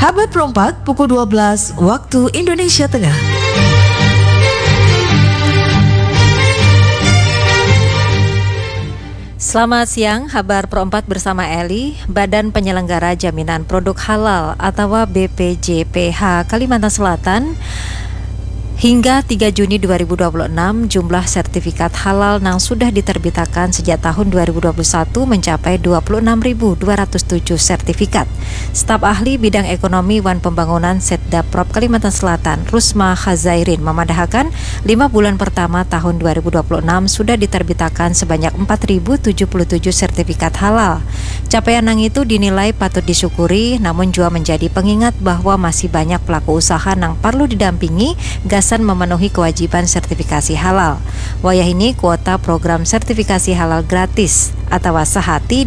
Sahabat Perompak, pukul 12 waktu Indonesia Tengah. Selamat siang, kabar Perompak bersama Eli. Badan Penyelenggara Jaminan Produk Halal atau BPJPH Kalimantan Selatan hingga 3 Juni 2026, jumlah sertifikat halal yang sudah diterbitkan sejak tahun 2021 mencapai 26.207 sertifikat. Staf ahli bidang ekonomi dan pembangunan Setdaprop Kalimantan Selatan, Rusma Khazairin, memandahkan 5 bulan pertama tahun 2026 sudah diterbitkan sebanyak 4.077 sertifikat halal. Capaian yang itu dinilai patut disyukuri, namun juga menjadi pengingat bahwa masih banyak pelaku usaha yang perlu didampingi memenuhi kewajiban sertifikasi halal. Wayah ini kuota program sertifikasi halal gratis atau sahati